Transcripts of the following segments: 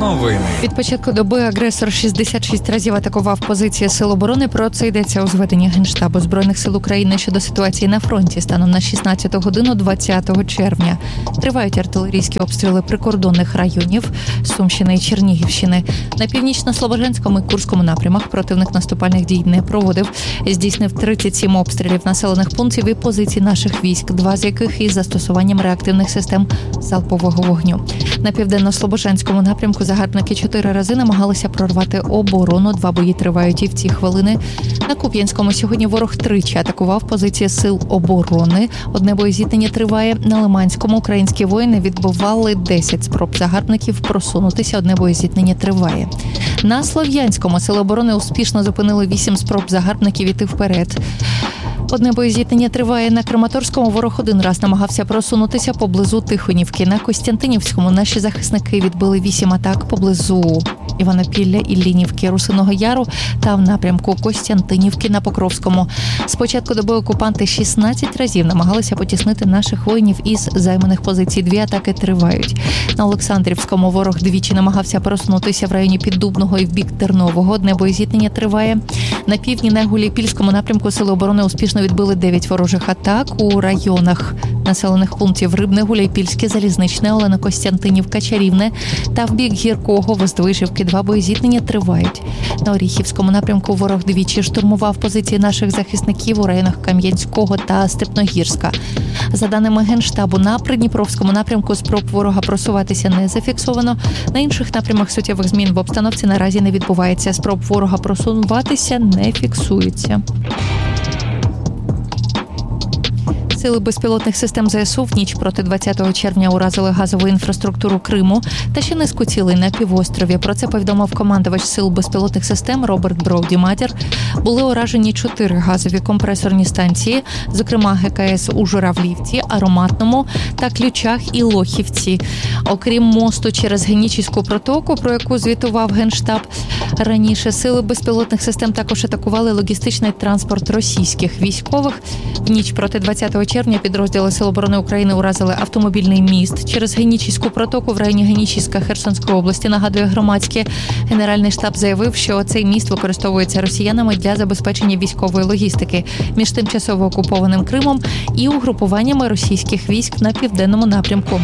Новини. Від початку доби агресор 66 разів атакував позиції Сил оборони. Про це йдеться у зведенні Генштабу Збройних сил України щодо ситуації на фронті станом на 16 годину 20 червня. Тривають артилерійські обстріли прикордонних районів Сумщини і Чернігівщини. На північно-слобожанському і Курському напрямах противник наступальних дій не проводив. Здійснив 37 обстрілів населених пунктів і позицій наших військ, 2 з яких із застосуванням реактивних систем залпового вогню. На південно-слобожанському напрямку загарбники 4 рази намагалися прорвати оборону. 2 бої тривають і в ці хвилини. На Куп'янському сьогодні ворог тричі атакував позиції Сил оборони. 1 боєзіткнення триває. На Лиманському українські воїни відбивали 10 спроб загарбників просунутися. 1 боєзіткнення триває. На Слов'янському Сили оборони успішно зупинили 8 спроб загарбників іти вперед. 1 боєзіткнення триває. На Краматорському ворог 1 раз намагався просунутися поблизу Тихонівки. На Костянтинівському наші захисники відбили 8 атак поблизу Іванопілля, Іллінівки, Русиного Яру та в напрямку Костянтинівки на Покровському. З початку доби окупанти 16 разів намагалися потіснити наших воїнів із займаних позицій. 2 атаки тривають. На Олександрівському ворог 2 намагався просунутися в районі Піддубного і в бік Тернового. 1 боєзіткнення триває. На півдні на Гуляйпільському напрямку Сили оборони успішно відбили 9 ворожих атак у районах населених пунктів Рибне, Гуляйпільське, Залізничне, Олено-Костянтинівка, Чарівне та в бік Гіркого, Воздвижівки. 2 боєзіткнення тривають. На Оріхівському напрямку ворог 2 штурмував позиції наших захисників у районах Кам'янського та Степногірська. За даними Генштабу, на Придніпровському напрямку спроб ворога просуватися не зафіксовано. На інших напрямах суттєвих змін в обстановці наразі не відбувається. Спроб ворога просуватися не фіксується. Сили безпілотних систем ЗСУ в ніч проти 20 червня уразили газову інфраструктуру Криму та ще низку цілей на півострові. Про це повідомив командувач Сил безпілотних систем Роберт Броуді-Матір. Були уражені 4 газові компресорні станції, зокрема ГКС у Журавлівці, Ароматному та Ключах і Лохівці. Окрім мосту через Генічеську протоку, про яку звітував Генштаб раніше, сили безпілотних систем також атакували логістичний транспорт російських військових. В ніч проти 20 червня підрозділи Сил оборони України уразили автомобільний міст через Генічеську протоку в районі Генічеська Херсонської області, нагадує громадське. Генеральний штаб заявив, що цей міст використовується росіянами для забезпечення військової логістики між тимчасово окупованим Кримом і угрупуваннями російських військ на південному напрямку.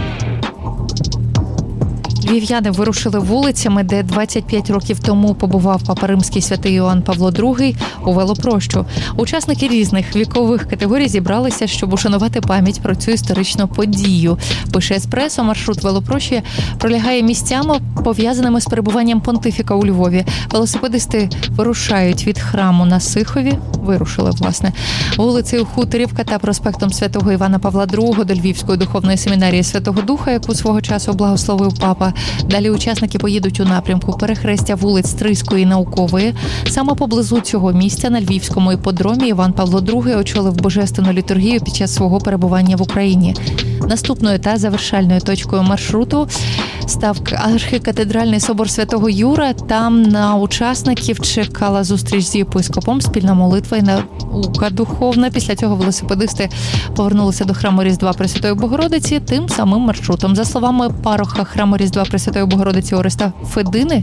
Львів'яни вирушили вулицями, де 25 років тому побував Папа Римський святий Іоанн Павло II у велопрощу. Учасники різних вікових категорій зібралися, щоб ушанувати пам'ять про цю історичну подію. Пише Еспресо, маршрут велопрощі пролягає місцями, пов'язаними з перебуванням понтифіка у Львові. Велосипедисти вирушають від храму на Сихові, вулицею Хуторівка та проспектом святого Івана Павла II до Львівської духовної семінарії Святого Духа, яку свого часу благословив папа. Далі учасники поїдуть у напрямку перехрестя вулиць Стрийської і Наукової. Саме поблизу цього місця на Львівському іпподромі Іван Павло II очолив божественну літургію під час свого перебування в Україні. Наступною та завершальною точкою маршруту став архікатедральний собор Святого Юра. Там на учасників чекала зустріч з єпископом, спільна молитва і наука духовна. Після цього велосипедисти повернулися до храму Різдва Пресвятої Богородиці тим самим маршрутом. За словами пароха храму Різдва Пресвятої Богородиці Ореста Фредини,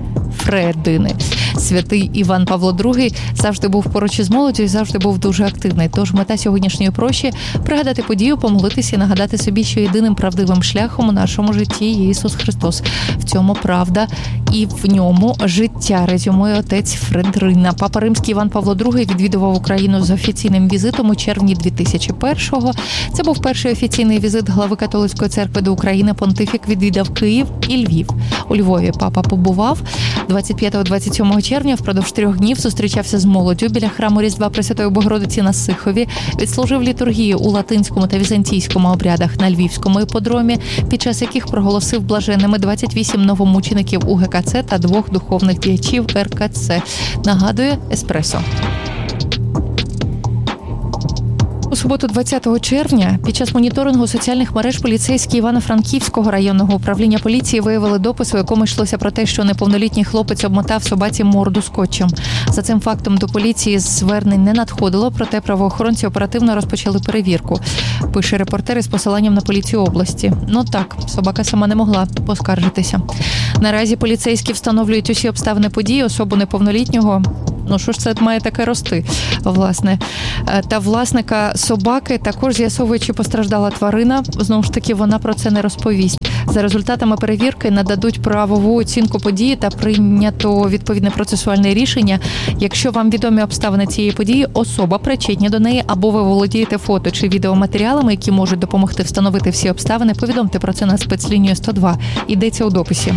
святий Іван Павло II завжди був поруч із молоддю і завжди був дуже активний. Тож мета сьогоднішньої прощі – пригадати подію, помолитися і нагадати собі, що єдиним правдивим шляхом у нашому житті є Ісус Христос. В цьому правда і в ньому життя, резюмує отець Фредрина. Папа Римський Іван Павло II відвідував Україну з офіційним візитом у червні 2001-го. Це був перший офіційний візит глави католицької церкви до України. Понтифік відвідав Київ і Львів. У Львові папа побував 25-27 червня. Впродовж 3 днів зустрічався з молоддю біля храму Різдва Пресвятої Богородиці на Сихові, відслужив літургію у латинському та візантійському обрядах на Львівському іпподромі, під час яких проголосив блаженними 28 новомучеників УГКЦ та 2 духовних діячів РКЦ, нагадує Еспресо. У суботу 20 червня під час моніторингу соціальних мереж поліцейські Івано-Франківського районного управління поліції виявили допис, у якому йшлося про те, що неповнолітній хлопець обмотав собаці морду скотчем. За цим фактом до поліції звернень не надходило, проте правоохоронці оперативно розпочали перевірку, пише репортер із посиланням на поліцію області. Ну так, собака сама не могла поскаржитися. Наразі поліцейські встановлюють усі обставини події, особу неповнолітнього. Ну, що ж це має таке рости, власне. Та власника собаки також з'ясовує, чи постраждала тварина. Знову ж таки, вона про це не розповість. За результатами перевірки нададуть правову оцінку події та прийнято відповідне процесуальне рішення. Якщо вам відомі обставини цієї події, особа причетні до неї, або ви володієте фото чи відеоматеріалами, які можуть допомогти встановити всі обставини, повідомте про це на спецлінію 102. Йдеться у дописі.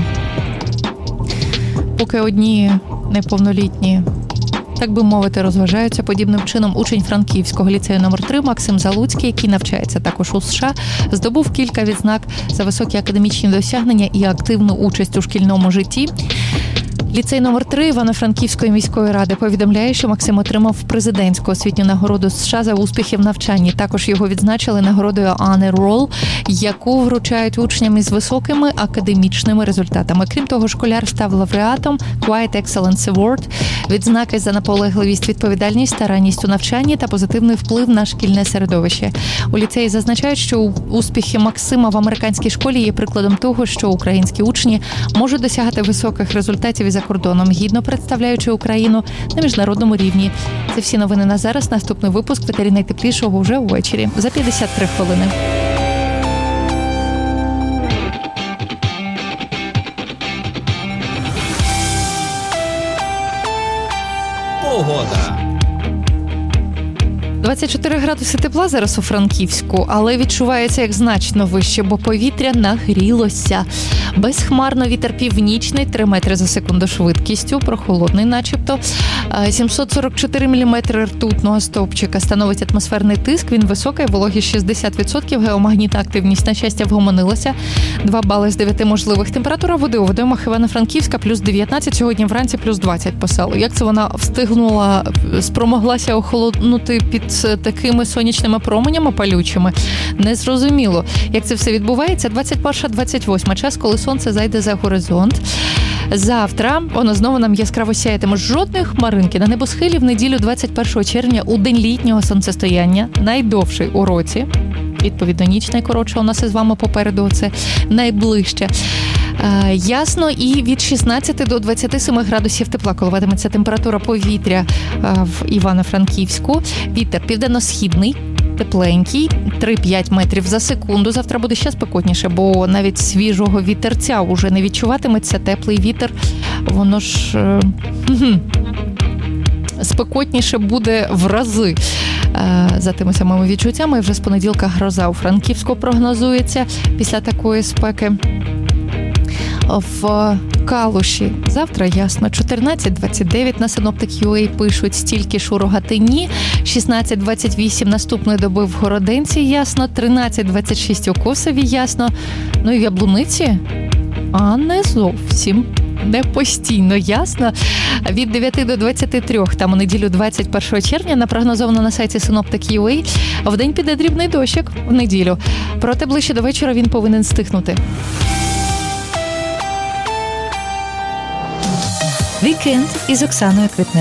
Поки одні неповнолітні, так би мовити, розважаються подібним чином, учень Франківського ліцею номер 3 Максим Залуцький, який навчається також у США, здобув кілька відзнак за високі академічні досягнення і активну участь у шкільному житті. Ліцей номер 3 Івано-Франківської міської ради повідомляє, що Максим отримав президентську освітню нагороду США за успіхи в навчанні. Також його відзначили нагородою Honor Roll, яку вручають учням із високими академічними результатами. Крім того, школяр став лауреатом Quiet Excellence Award, відзнаки за наполегливість, відповідальність, старанність у навчанні та позитивний вплив на шкільне середовище. У ліцеї зазначають, що успіхи Максима в американській школі є прикладом того, що українські учні можуть досягати високих результатів і за кордоном, гідно представляючи Україну на міжнародному рівні. Це всі новини на зараз. Наступний випуск в етері найтеплішого вже ввечері за 53 хвилини. Погода. 24 градуси тепла зараз у Франківську, але відчувається як значно вище, бо повітря нагрілося. Безхмарно вітер північний, 3 метри за секунду швидкістю, прохолодний начебто. 744 міліметри ртутного стовпчика становить атмосферний тиск, він високий, вологість 60%, геомагнітна активність, на щастя, вгомонилася. 2 бали з 9 можливих. Температура води у водоймах Івано-Франківська плюс 19, сьогодні вранці плюс 20 писало. Як це вона встигнула, спромоглася охолонути під такими сонячними променями палючими? Незрозуміло. Як це все відбувається? 21-28 час, коли сонце зайде за горизонт. Завтра воно знову нам яскраво сяятиме. Жодної хмаринки. На небосхилі в неділю 21 червня у день літнього сонцестояння, найдовший у році. Відповідно, ніч найкоротша у нас із вами попереду, це найближче. Ясно, і від 16 до 27 градусів тепла коливатиметься температура повітря в Івано-Франківську. Вітер південно-східний, тепленький, 3-5 метрів за секунду. Завтра буде ще спекотніше, бо навіть свіжого вітерця уже не відчуватиметься. Теплий вітер, воно ж спекотніше буде в рази. За тими самими відчуттями. Вже з понеділка гроза у Франківську прогнозується після такої спеки. В Калуші завтра ясно 14-29, на Синоптик.UA пишуть стільки ж у Рогатині, 16-28 наступної доби в Городенці ясно, 13-26 у Косові ясно, ну і в Яблуниці, а не зовсім. Не постійно ясно. Від 9 до 23, там у неділю 21 червня, напрогнозовано на сайті Синоптик.UA, вдень піде дрібний дощик в неділю. Проте ближче до вечора він повинен стихнути. Вікенд із Оксаною Квітневою.